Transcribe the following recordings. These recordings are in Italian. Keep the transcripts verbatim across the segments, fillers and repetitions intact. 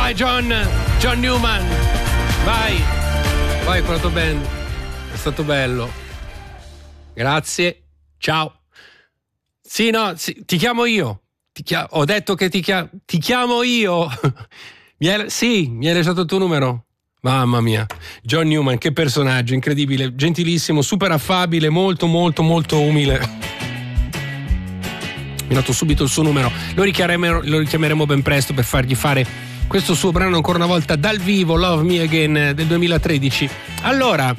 Vai John, John Newman, vai, vai con la tua band, è stato bello, grazie, ciao. Sì, no, sì, ti chiamo io, ti chiamo, ho detto che ti chiamo, ti chiamo io, mi hai, sì, mi hai lasciato il tuo numero. Mamma mia, John Newman, che personaggio incredibile, gentilissimo, super affabile, molto molto molto umile. Mi ho dato subito il suo numero, lo richiameremo, lo richiameremo ben presto per fargli fare questo suo brano ancora una volta dal vivo, Love Me Again del duemilatredici. Allora,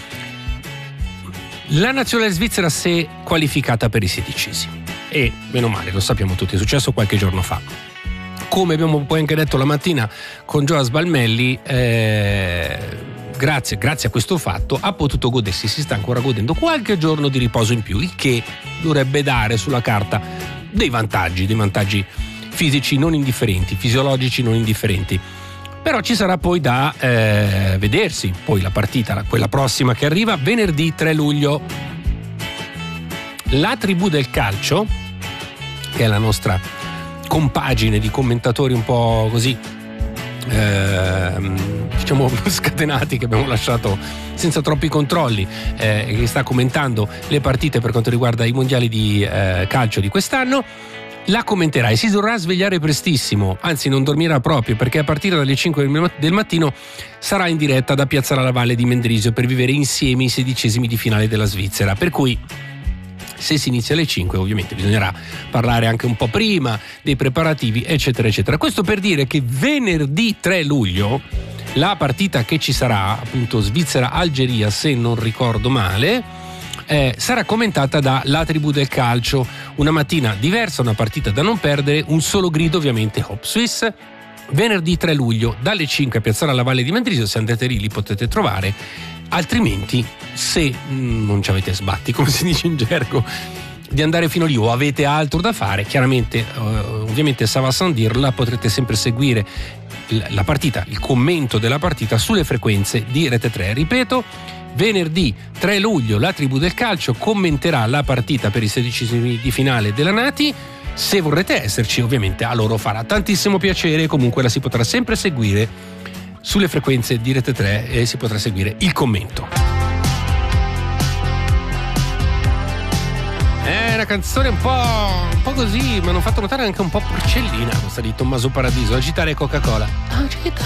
la nazionale svizzera si è qualificata per i sedicesimi e meno male, lo sappiamo tutti, è successo qualche giorno fa. Come abbiamo poi anche detto la mattina con Gioa Sbalmelli, eh, grazie, grazie a questo fatto ha potuto godersi, si sta ancora godendo qualche giorno di riposo in più, il che dovrebbe dare sulla carta dei vantaggi, dei vantaggi fisici non indifferenti, fisiologici non indifferenti. Però ci sarà poi da eh, vedersi poi la partita, quella prossima che arriva venerdì tre luglio. La tribù del calcio, che è la nostra compagine di commentatori un po' così eh, diciamo scatenati, che abbiamo lasciato senza troppi controlli, eh, che sta commentando le partite per quanto riguarda i mondiali di eh, calcio di quest'anno, la commenterà e si dovrà svegliare prestissimo, anzi non dormirà proprio, perché a partire dalle cinque del mattino sarà in diretta da Piazza La Valle di Mendrisio per vivere insieme i sedicesimi di finale della Svizzera, per cui se si inizia alle cinque ovviamente bisognerà parlare anche un po' prima dei preparativi eccetera eccetera. Questo per dire che venerdì tre luglio la partita che ci sarà, appunto Svizzera-Algeria se non ricordo male, eh, sarà commentata da La Tribù del Calcio, una mattina diversa, una partita da non perdere, un solo grido ovviamente Hop Swiss. Venerdì tre luglio dalle cinque a Piazzale alla Valle di Mendrisio, se andate lì li potete trovare, altrimenti se mm, non ci avete sbatti, come si dice in gergo, di andare fino lì o avete altro da fare, chiaramente eh, ovviamente ça va sans dire, la potrete sempre seguire la partita, il commento della partita sulle frequenze di Rete tre. Ripeto, venerdì tre luglio La Tribù del Calcio commenterà la partita per i sedicesimi di finale della Nati. Se vorrete esserci ovviamente a loro farà tantissimo piacere, comunque la si potrà sempre seguire sulle frequenze di Rete tre e si potrà seguire il commento. È una canzone un po', un po' così, mi hanno fatto notare anche un po' porcellina, questa di Tommaso Paradiso, Agitare Coca-Cola. Agitare